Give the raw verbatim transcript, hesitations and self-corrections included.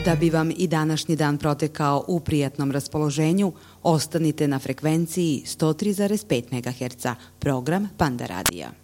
Da bi vam i današnji dan protekao u prijatnom raspoloženju, ostanite na frekvenciji sto tri zarez pet megaherca, program Panda radija.